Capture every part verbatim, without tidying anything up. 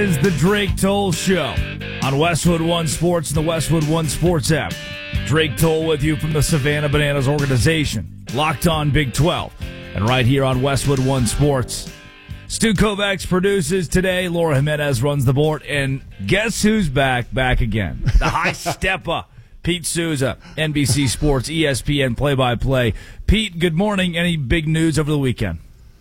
Is the Drake Toll Show on Westwood One Sports and the Westwood One Sports app. Drake Toll with you from the Savannah Bananas organization, Locked On Big twelve, and right here on Westwood One Sports. Stu Kovacs produces today. Laura Jimenez runs the board, and guess who's back? Back again. The high stepper, Pete Souza, N B C Sports, E S P N play-by-play. Pete, good morning. Any big news over the weekend?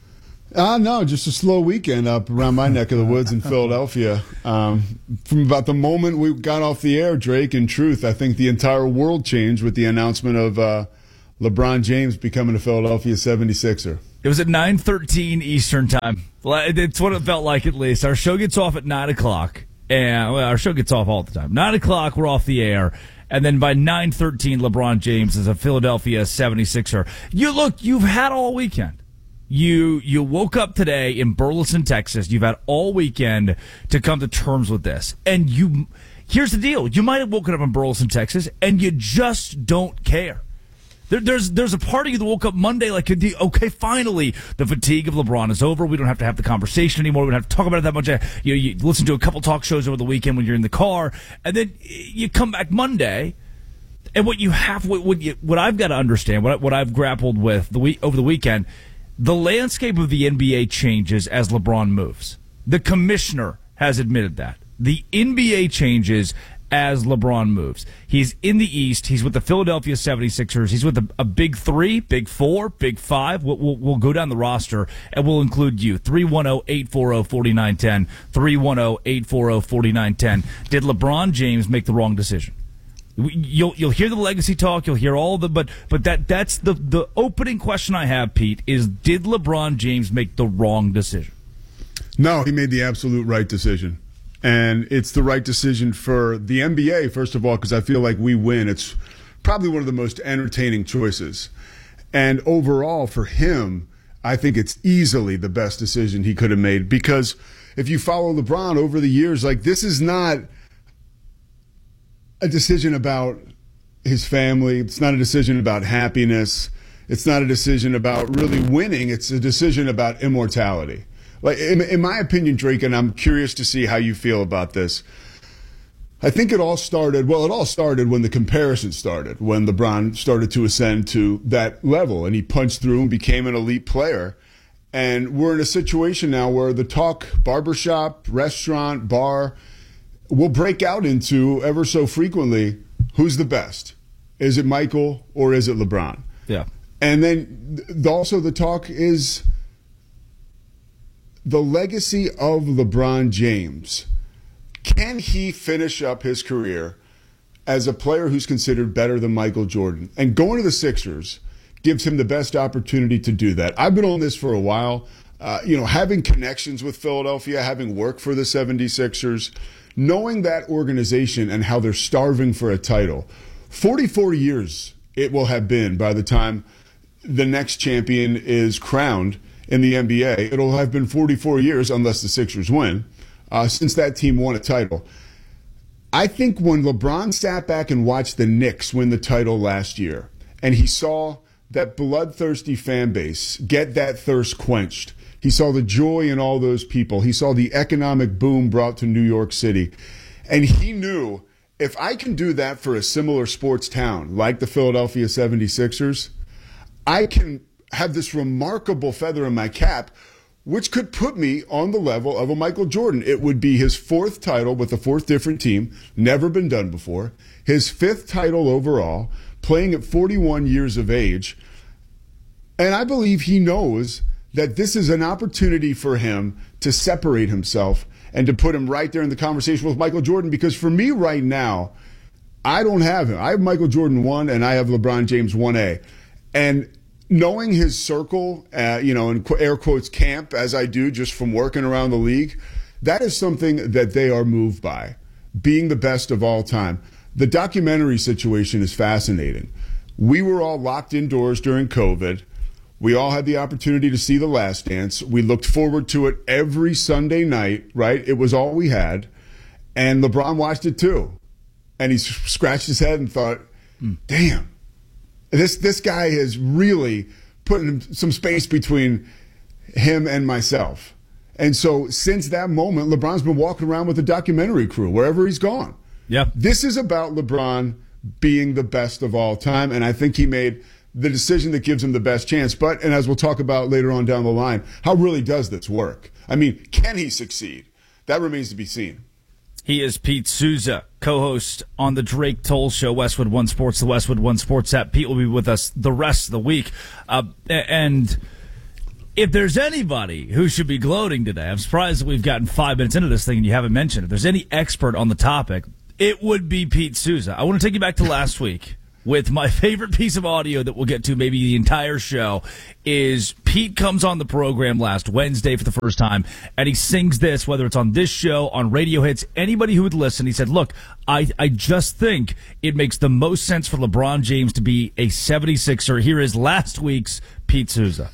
Uh, no, just a slow weekend up around my neck of the woods in Philadelphia. Um, from about the moment we got off the air, Drake, in truth, I think the entire world changed with the announcement of uh, LeBron James becoming a Philadelphia seventy-sixer. It was at nine thirteen Eastern time. It's what it felt like, at least. Our show gets off at nine o'clock. And well, our show gets off all the time. nine o'clock, we're off the air. And then by nine thirteen, LeBron James is a Philadelphia seventy-sixer. You look, you've had all weekend. You you woke up today in Burleson, Texas. You've had all weekend to come to terms with this. And you, here's the deal. You might have woken up in Burleson, Texas, and you just don't care. There, there's there's a part of you that woke up Monday like, okay, finally, the fatigue of LeBron is over. We don't have to have the conversation anymore. We don't have to talk about it that much. You, you listen to a couple talk shows over the weekend when you're in the car, and then you come back Monday, and what you have, what, what, you, what I've got to understand, what, what I've grappled with the week over the weekend, the landscape of the N B A changes as LeBron moves. The commissioner has admitted that. The N B A changes as LeBron moves. He's in the East. He's with the Philadelphia seventy-sixers. He's with a, a big three, big four, big five. We'll, we'll, we'll go down the roster, and we'll include you. three one zero, eight four zero, four nine one zero. three one zero, eight four zero, four nine one zero. Did LeBron James make the wrong decision? You'll you'll hear the legacy talk. You'll hear all the but but that that's the the opening question I have, Pete, is did LeBron James make the wrong decision? No, he made the absolute right decision, and it's the right decision for the N B A first of all because I feel like we win. It's probably one of the most entertaining choices, and overall for him, I think it's easily the best decision he could have made because if you follow LeBron over the years, like this is not a decision about his family. It's not a decision about happiness. It's not a decision about really winning. It's a decision about immortality. Like in, in my opinion, Drake, and I'm curious to see how you feel about this. I think it all started, well, it all started when the comparison started, when LeBron started to ascend to that level and he punched through and became an elite player. And we're in a situation now where the talk, barbershop, restaurant, bar, will break out into ever so frequently, who's the best? Is it Michael or is it LeBron? Yeah. And then th- also the talk is the legacy of LeBron James. Can he finish up his career as a player who's considered better than Michael Jordan? And going to the Sixers gives him the best opportunity to do that. I've been on this for a while. Uh, you know, having connections with Philadelphia, having worked for the seventy-sixers, knowing that organization and how they're starving for a title. forty-four years it will have been by the time the next champion is crowned in the N B A. It'll have been forty-four years, unless the Sixers win, uh, since that team won a title. I think when LeBron sat back and watched the Knicks win the title last year, and he saw that bloodthirsty fan base get that thirst quenched, he saw the joy in all those people. He saw the economic boom brought to New York City. And he knew, if I can do that for a similar sports town like the Philadelphia seventy-sixers, I can have this remarkable feather in my cap, which could put me on the level of a Michael Jordan. It would be his fourth title with a fourth different team, never been done before, his fifth title overall, playing at forty-one years of age. And I believe he knows that this is an opportunity for him to separate himself and to put him right there in the conversation with Michael Jordan. Because for me right now, I don't have him. I have Michael Jordan one and I have LeBron James one A. And knowing his circle, uh, you know, in air quotes camp, as I do just from working around the league, that is something that they are moved by, being the best of all time. The documentary situation is fascinating. We were all locked indoors during COVID. We all had the opportunity to see The Last Dance. We looked forward to it every Sunday night, right? It was all we had. And LeBron watched it too. And he scratched his head and thought, damn, this this guy is really putting some space between him and myself. And so since that moment, LeBron's been walking around with a documentary crew wherever he's gone. Yeah. This is about LeBron being the best of all time, and I think he made the decision that gives him the best chance. But, and as we'll talk about later on down the line, how really does this work? I mean, can he succeed? That remains to be seen. He is Pete Souza, co-host on the Drake Toll Show, Westwood One Sports, the Westwood One Sports app. Pete will be with us the rest of the week. Uh, and if there's anybody who should be gloating today, I'm surprised that we've gotten five minutes into this thing and you haven't mentioned it. If there's any expert on the topic, it would be Pete Souza. I want to take you back to last week with my favorite piece of audio that we'll get to maybe the entire show. Is Pete comes on the program last Wednesday for the first time, and he sings this, whether it's on this show, on radio hits, anybody who would listen. He said, look, I, I just think it makes the most sense for LeBron James to be a seventy-sixer. Here is last week's Pete Souza.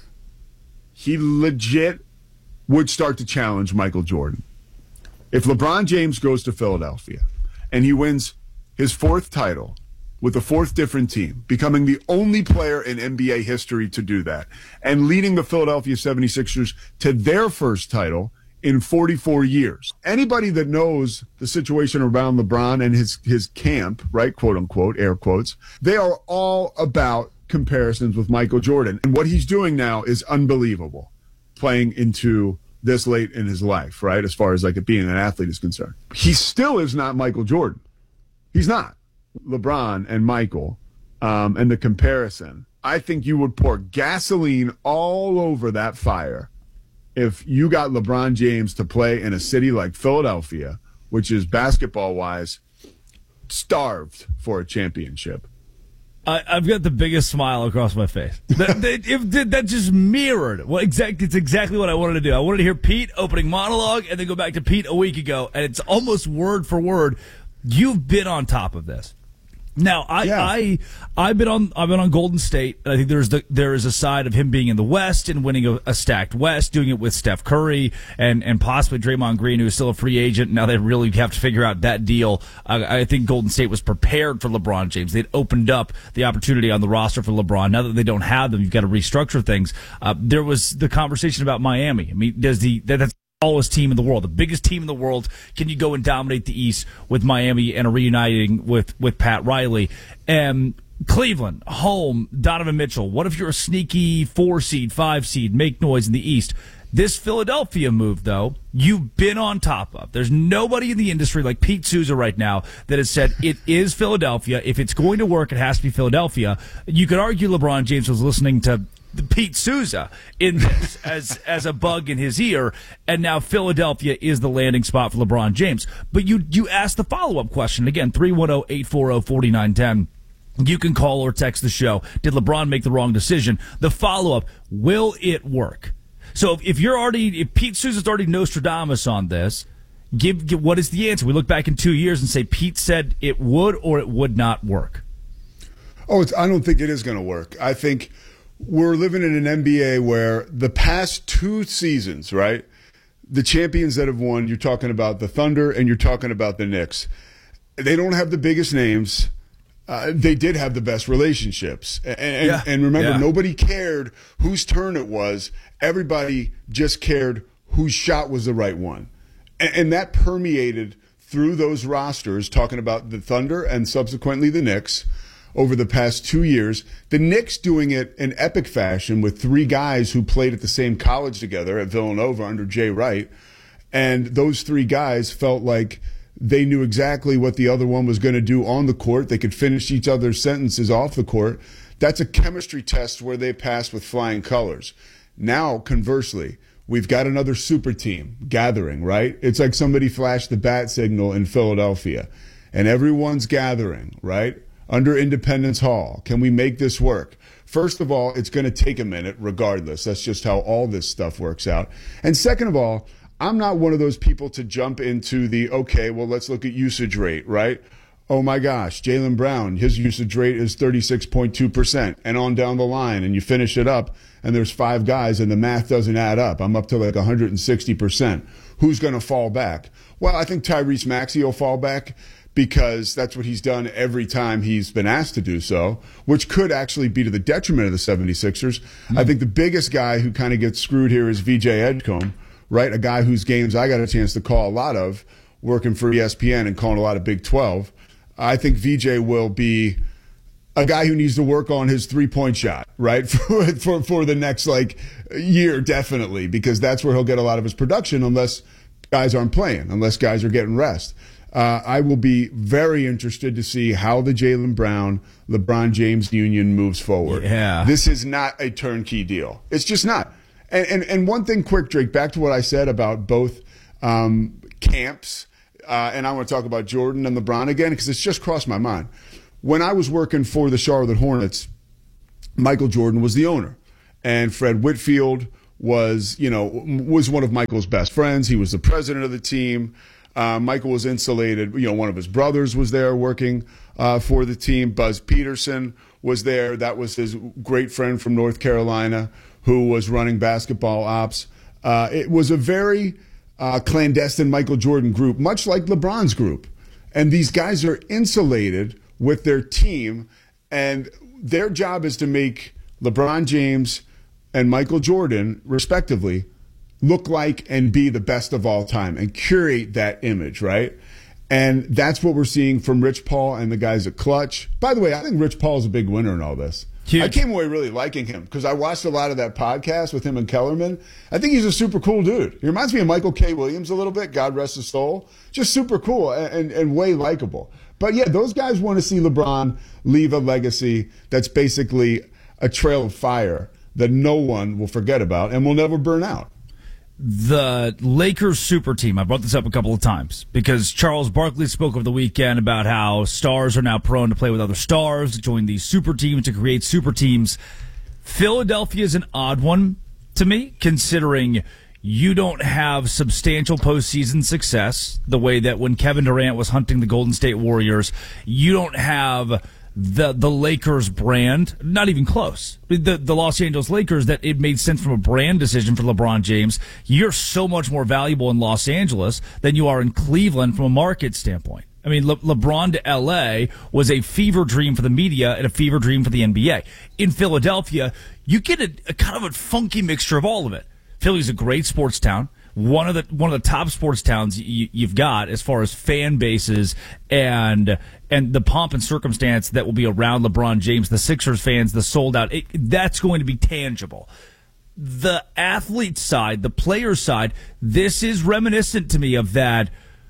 He legit would start to challenge Michael Jordan. If LeBron James goes to Philadelphia and he wins his fourth title with a fourth different team, becoming the only player in N B A history to do that, and leading the Philadelphia seventy-sixers to their first title in forty-four years. Anybody that knows the situation around LeBron and his, his camp, right, quote unquote, air quotes, they are all about comparisons with Michael Jordan. And what he's doing now is unbelievable, playing into this late in his life, right, as far as like it being an athlete is concerned. He still is not Michael Jordan. He's not. LeBron and Michael, um, and the comparison, I think you would pour gasoline all over that fire if you got LeBron James to play in a city like Philadelphia, which is basketball-wise starved for a championship. I, I've got the biggest smile across my face. That, that, if, that just mirrored. Well, exactly, it's exactly what I wanted to do. I wanted to hear Pete opening monologue and then go back to Pete a week ago, and it's almost word for word. You've been on top of this. Now, I, yeah. I, I've been on, I've been on Golden State, and I think there's the, there is a side of him being in the West and winning a, a stacked West, doing it with Steph Curry and, and possibly Draymond Green, who is still a free agent. Now they really have to figure out that deal. I, I think Golden State was prepared for LeBron James. They'd opened up the opportunity on the roster for LeBron. Now that they don't have them, you've got to restructure things. Uh, there was the conversation about Miami. I mean, does the, that, that's, tallest team in the world, the biggest team in the world. Can you go and dominate the East with Miami and a reuniting with, with Pat Riley? And Cleveland, home, Donovan Mitchell. What if you're a sneaky four seed, five seed, make noise in the East? This Philadelphia move, though, you've been on top of. There's nobody in the industry like Pete Souza right now that has said it is Philadelphia. If it's going to work, it has to be Philadelphia. You could argue LeBron James was listening to Pete Souza in this as as a bug in his ear, and now Philadelphia is the landing spot for LeBron James. But you you asked the follow-up question again, three one zero, eight four zero, four nine one zero. You can call or text the show. Did LeBron make the wrong decision? The follow-up, will it work? So if, if you're already, if Pete Souza's already Nostradamus on this, give, give what is the answer? We look back in two years and say Pete said it would or it would not work. Oh, it's, I don't think it is going to work. I think we're living in an N B A where the past two seasons, right, the champions that have won, you're talking about the Thunder and you're talking about the Knicks. They don't have the biggest names. Uh, they did have the best relationships. And, and, yeah. and remember, yeah. nobody cared whose turn it was. Everybody just cared whose shot was the right one. And, and that permeated through those rosters, talking about the Thunder and subsequently the Knicks over the past two years. The Knicks doing it in epic fashion with three guys who played at the same college together at Villanova under Jay Wright. And those three guys felt like they knew exactly what the other one was going to do on the court. They could finish each other's sentences off the court. That's a chemistry test where they passed with flying colors. Now, conversely, we've got another super team gathering, right? It's like somebody flashed the bat signal in Philadelphia, and everyone's gathering, right, under Independence Hall. Can we make this work? First of all, it's going to take a minute regardless. That's just how all this stuff works out. And second of all, I'm not one of those people to jump into the, okay, well, let's look at usage rate, right? Oh, my gosh, Jaylen Brown, his usage rate is thirty-six point two percent, and on down the line, and you finish it up, and there's five guys, and the math doesn't add up. I'm up to like one hundred sixty percent. Who's going to fall back? Well, I think Tyrese Maxey will fall back because that's what he's done every time he's been asked to do so, which could actually be to the detriment of the seventy-sixers. Mm-hmm. I think the biggest guy who kind of gets screwed here is V J Edgecombe, right? A guy whose games I got a chance to call a lot of, working for E S P N and calling a lot of Big twelve. I think V J will be a guy who needs to work on his three-point shot, right, for, for for the next, like, year, definitely, because that's where he'll get a lot of his production unless guys aren't playing, unless guys are getting rest. Uh, I will be very interested to see how the Jaylen Brown, LeBron James union moves forward. Yeah. This is not a turnkey deal. It's just not. And, and, and one thing quick, Drake, back to what I said about both um, camps, uh, and I want to talk about Jordan and LeBron again because it's just crossed my mind. When I was working for the Charlotte Hornets, Michael Jordan was the owner, and Fred Whitfield was, you know, was one of Michael's best friends. He was the president of the team. Uh, Michael was insulated. You know, one of his brothers was there working uh, for the team. Buzz Peterson was there. That was his great friend from North Carolina who was running basketball ops. Uh, it was a very uh, clandestine Michael Jordan group, much like LeBron's group. And these guys are insulated with their team, and their job is to make LeBron James and Michael Jordan, respectively, look like and be the best of all time and curate that image, right? And that's what we're seeing from Rich Paul and the guys at Clutch. By the way, I think Rich Paul is a big winner in all this. Huge. I came away really liking him because I watched a lot of that podcast with him and Kellerman. I think he's a super cool dude. He reminds me of Michael K. Williams a little bit, God rest his soul. Just super cool and, and, and way likable. But yeah, those guys want to see LeBron leave a legacy that's basically a trail of fire that no one will forget about and will never burn out. The Lakers super team, I brought this up a couple of times because Charles Barkley spoke over the weekend about how stars are now prone to play with other stars, to join these super teams, to create super teams. Philadelphia is an odd one to me, considering you don't have substantial postseason success the way that when Kevin Durant was hunting the Golden State Warriors. You don't have the the Lakers brand, not even close. The the Los Angeles Lakers, that it made sense from a brand decision for LeBron James. You're so much more valuable in Los Angeles than you are in Cleveland from a market standpoint. I mean, Le- LeBron to L A was a fever dream for the media and a fever dream for the N B A. In Philadelphia, you get a, a kind of a funky mixture of all of it. Philly's a great sports town. One of the one of the top sports towns you, you've got as far as fan bases and and the pomp and circumstance that will be around LeBron James, the Sixers fans, the sold out. It, that's going to be tangible. The athlete side, the player side, this is reminiscent to me of that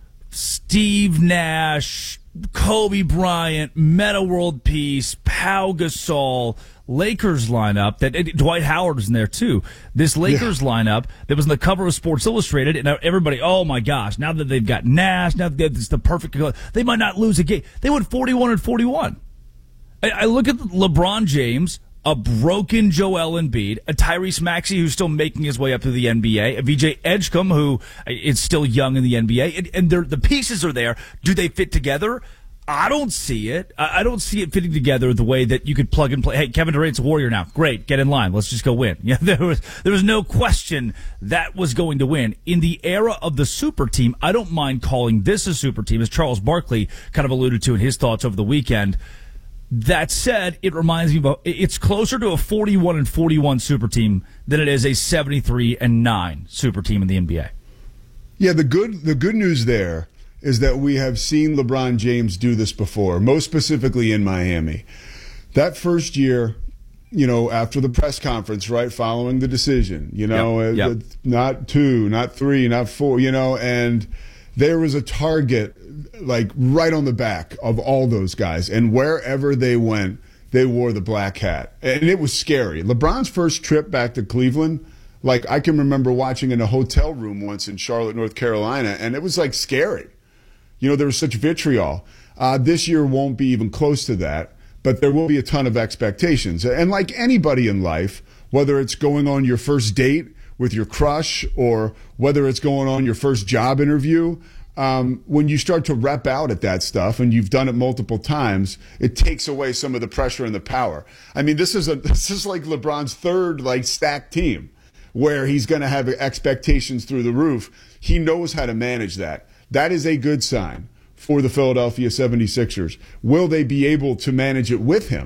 Steve Nash, Kobe Bryant, Metta World Peace, Pau Gasol, Lakers lineup that Dwight Howard was in there too. This Lakers yeah. lineup that was on the cover of Sports Illustrated, and everybody, oh my gosh! Now that they've got Nash, now that it's the perfect, they might not lose a game. They went forty-one and forty-one. I, I look at LeBron James, a broken Joel Embiid, a Tyrese Maxey who's still making his way up to the N B A, a V J Edgecombe who is still young in the N B A, and, and the pieces are there. Do they fit together? I don't see it. I don't see it fitting together the way that you could plug and play. Hey, Kevin Durant's a Warrior now. Great. Get in line. Let's just go win. Yeah, there was, there was no question that was going to win. In the era of the super team, I don't mind calling this a super team, as Charles Barkley kind of alluded to in his thoughts over the weekend. That said, it reminds me of, it's closer to a forty-one and forty-one super team than it is a seventy-three and nine super team in the N B A. Yeah, the good, the good news there is that we have seen LeBron James do this before, most specifically in Miami. That first year, you know, after the press conference, right, following the decision, you know, yep, yep. not two, not three, not four, you know, and there was a target like right on the back of all those guys. And wherever they went, they wore the black hat. And it was scary. LeBron's first trip back to Cleveland, like I can remember watching in a hotel room once in Charlotte, North Carolina, and it was like scary. You know, there was such vitriol. Uh, this year won't be even close to that, but there will be a ton of expectations. And like anybody in life, whether it's going on your first date with your crush or whether it's going on your first job interview, um, when you start to rep out at that stuff and you've done it multiple times, it takes away some of the pressure and the power. I mean, this is a this is like LeBron's third like stacked team where he's going to have expectations through the roof. He knows how to manage that. That is a good sign for the Philadelphia seventy-sixers. Will they be able to manage it with him?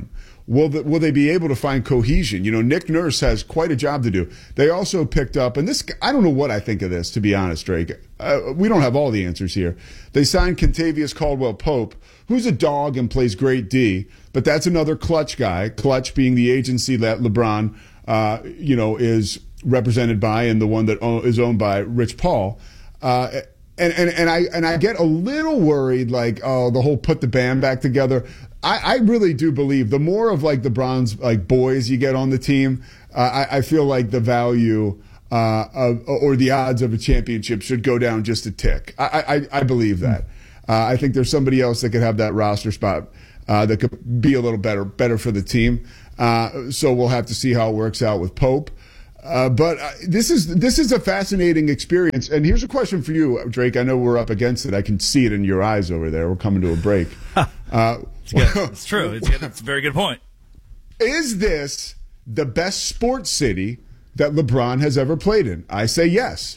will the, will they be able to find cohesion? You know, Nick Nurse has quite a job to do. They also picked up, and this, I don't know what I think of this, to be honest, Drake. Uh, we don't have all the answers here. They signed Kentavious Caldwell-Pope, who's a dog and plays great D, but that's another Clutch guy, Clutch being the agency that LeBron, uh, you know, is represented by and the one that o- is owned by Rich Paul. Uh, and, and, and I and I get a little worried, like, oh, the whole put the band back together. I, I really do believe the more of like the Browns like boys you get on the team, uh, I, I feel like the value uh, of, or the odds of a championship should go down just a tick. I, I, I believe that. Uh, I think there's somebody else that could have that roster spot uh, that could be a little better better for the team. Uh, so we'll have to see how it works out with Pope. Uh, but uh, this is this is a fascinating experience. And here's a question for you, Drake. I know we're up against it. I can see it in your eyes over there. We're coming to a break. Uh, it's, good. It's true. It's, good. It's a very good point. Is this the best sports city that LeBron has ever played in? I say yes.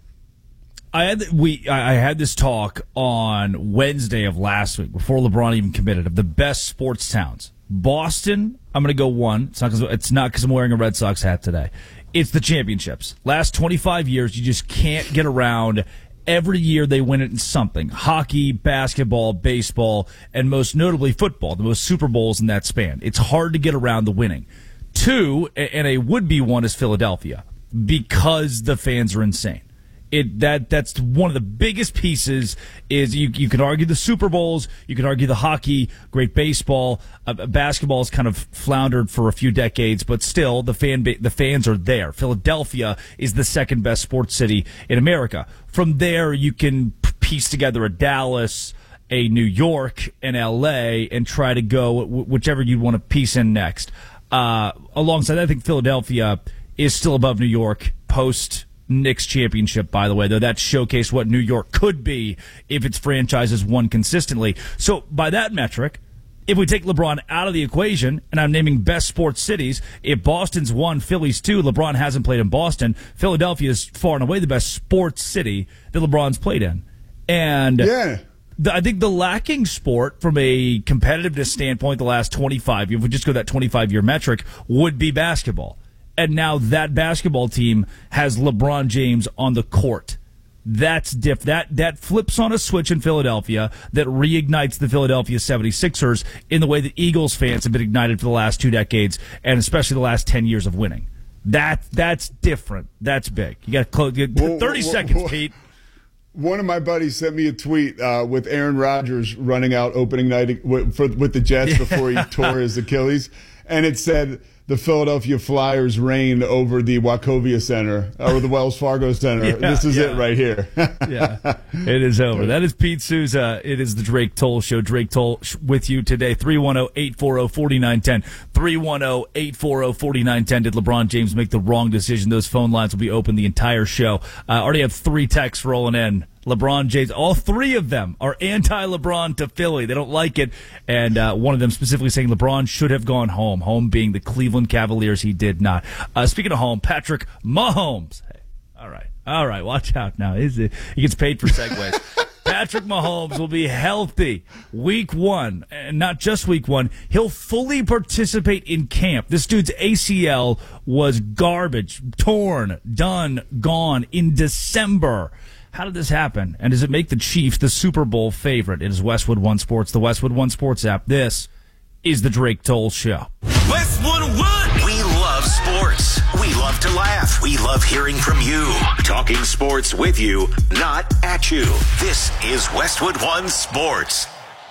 I had we I had this talk on Wednesday of last week before LeBron even committed of the best sports towns. Boston, I'm going to go one. It's not because it's not because I'm wearing a Red Sox hat today. It's the championships. Last twenty-five years, you just can't get around. Every year they win it in something. Hockey, basketball, baseball, and most notably football. The most Super Bowls in that span. It's hard to get around the winning. Two, and a would-be one, is Philadelphia because the fans are insane. It that that's one of the biggest pieces. Is you you can argue the Super Bowls, you can argue the hockey, great baseball, uh, basketball has kind of floundered for a few decades, but still the fan ba- the fans are there. Philadelphia is the second best sports city in America. From there, you can piece together a Dallas, a New York, an L A, and try to go w- whichever you want to piece in next. Uh, alongside, I think Philadelphia is still above New York post Knicks championship, by the way, though that showcased what New York could be if its franchises won consistently. So by that metric, if we take LeBron out of the equation, and I'm naming best sports cities, if Boston's one, Philly's two, LeBron hasn't played in Boston, Philadelphia is far and away the best sports city that LeBron's played in. And yeah. the, I think the lacking sport from a competitiveness standpoint the last twenty-five, if we just go that twenty-five-year metric, would be basketball. And now that basketball team has LeBron James on the court. That's diff. That that flips on a switch in Philadelphia that reignites the Philadelphia seventy-sixers in the way that Eagles fans have been ignited for the last two decades, and especially the last ten years of winning. That that's different. That's big. You got to close. thirty whoa, whoa, seconds, whoa. Pete. One of my buddies sent me a tweet uh, with Aaron Rodgers running out opening night with, for, with the Jets yeah. before he tore his Achilles, and it said the Philadelphia Flyers reign over the Wachovia Center or the Wells Fargo Center. Yeah, this is yeah. it right here. yeah, it is over. That is Pete Souza. It is the Drake Toll Show. Drake Toll with you today. three one zero, eight four zero, four nine one zero. three one zero, eight four zero, four nine one zero. Did LeBron James make the wrong decision? Those phone lines will be open the entire show. I uh, already have three texts rolling in. LeBron James, all three of them are anti-LeBron to Philly. They don't like it. And uh, one of them specifically saying LeBron should have gone home. Home being the Cleveland Cavaliers. He did not. Uh, speaking of home, Patrick Mahomes. Hey, all right. All right. Watch out now. Is it, he gets paid for segues. Patrick Mahomes will be healthy week one. And not just week one. He'll fully participate in camp. This dude's A C L was garbage, torn, done, gone in December. How did this happen? And does it make the Chiefs the Super Bowl favorite? It is Westwood One Sports, the Westwood One Sports app. This is the Drake Toll Show. Westwood One! We love sports. We love to laugh. We love hearing from you. Talking sports with you, not at you. This is Westwood One Sports.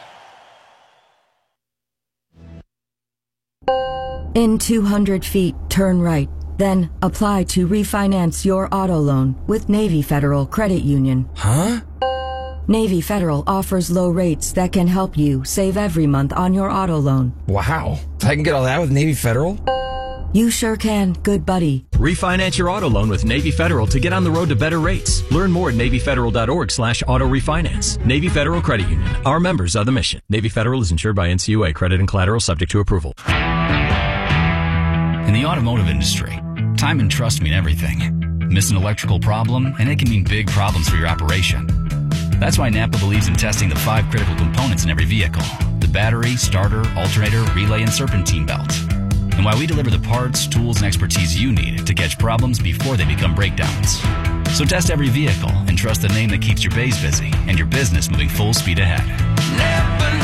In two hundred feet, turn right. Then apply to refinance your auto loan with Navy Federal Credit Union. Huh? Navy Federal offers low rates that can help you save every month on your auto loan. Wow. I can get all that with Navy Federal? You sure can, good buddy. Refinance your auto loan with Navy Federal to get on the road to better rates. Learn more at NavyFederal.org slash auto refinance. Navy Federal Credit Union. Our members are the mission. Navy Federal is insured by N C U A. Credit and collateral subject to approval. In the automotive industry, time and trust mean everything. Miss an electrical problem, and it can mean big problems for your operation. That's why Napa believes in testing the five critical components in every vehicle. The battery, starter, alternator, relay, and serpentine belt. And why we deliver the parts, tools, and expertise you need to catch problems before they become breakdowns. So test every vehicle and trust the name that keeps your bays busy and your business moving full speed ahead. Never know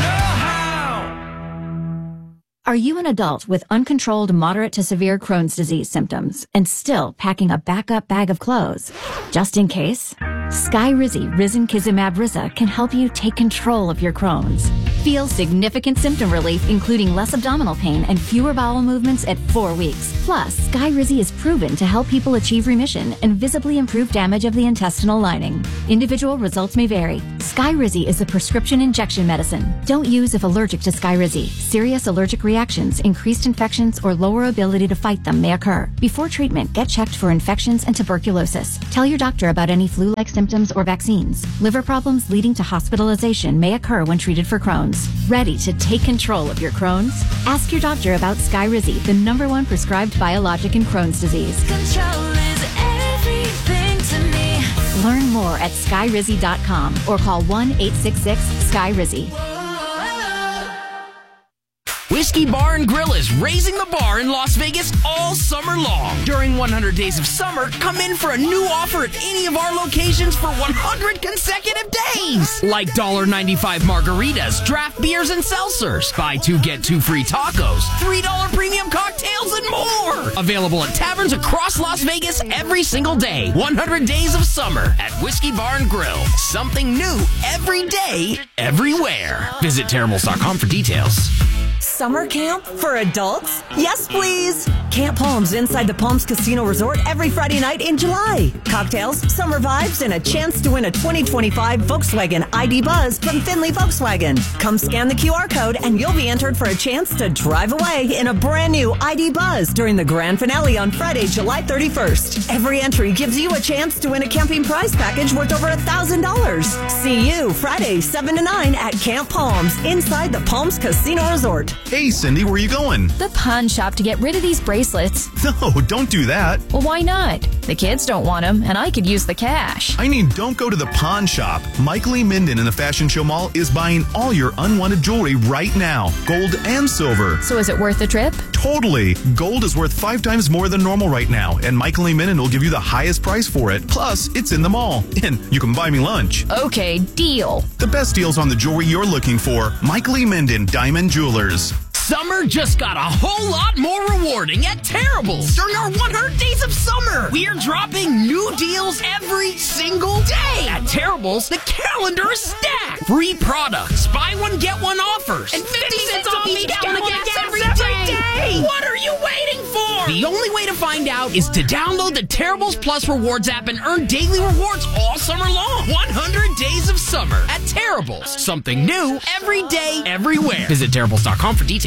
how. Are you an adult with uncontrolled moderate to severe Crohn's disease symptoms and still packing a backup bag of clothes? Just in case, Skyrizi Risankizumab Riza can help you take control of your Crohn's. Feel significant symptom relief, including less abdominal pain and fewer bowel movements at four weeks. Plus, Skyrizi is proven to help people achieve remission and visibly improve damage of the intestinal lining. Individual results may vary. Skyrizi is a prescription injection medicine. Don't use if allergic to Skyrizi. Serious allergic reactions, increased infections, or lower ability to fight them may occur. Before treatment, get checked for infections and tuberculosis. Tell your doctor about any flu-like symptoms or vaccines. Liver problems leading to hospitalization may occur when treated for Crohn's. Ready to take control of your Crohn's? Ask your doctor about Skyrizi, the number one prescribed biologic in Crohn's disease. Control is everything to me. Learn more at skyrizi dot com or call one eight six six sky rizi. Whiskey Bar and Grill is raising the bar in Las Vegas all summer long. During one hundred Days of Summer, come in for a new offer at any of our locations for one hundred consecutive days. Like one dollar ninety-five margaritas, draft beers, and seltzers. Buy two, get two free tacos, three dollar premium cocktails, and more. Available at taverns across Las Vegas every single day. one hundred Days of Summer at Whiskey Bar and Grill. Something new every day, everywhere. Visit terribles dot com for details. Summer camp for adults? Yes, please. Camp Palms inside the Palms Casino Resort every Friday night in July. Cocktails, summer vibes, and a chance to win a twenty twenty-five Volkswagen I D Buzz from Finley Volkswagen. Come scan the Q R code and you'll be entered for a chance to drive away in a brand new I D Buzz during the grand finale on Friday, July thirty-first. Every entry gives you a chance to win a camping prize package worth over one thousand dollars. See you Friday, seven to nine at Camp Palms inside the Palms Casino Resort. Hey, Cindy, where are you going? The pawn shop to get rid of these bracelets. No, don't do that. Well, why not? The kids don't want them, and I could use the cash. I mean, don't go to the pawn shop. Michael Lee Minden in the Fashion Show Mall is buying all your unwanted jewelry right now, gold and silver. So is it worth the trip? Totally. Gold is worth five times more than normal right now, and Michael Lee Minden will give you the highest price for it. Plus, it's in the mall, and you can buy me lunch. Okay, deal. The best deals on the jewelry you're looking for. Michael Lee Minden, Diamond Jewelers. Summer just got a whole lot more rewarding at Terribles during our one hundred Days of Summer. We are dropping new deals every single day. At Terribles, the calendar is stacked. Free products, buy one, get one offers, and fifty cents off each gallon of gas every day. What are you waiting for? The only way to find out is to download the Terribles Plus Rewards app and earn daily rewards all summer long. one hundred Days of Summer at Terribles. Something new every day, everywhere. Visit terribles dot com for details.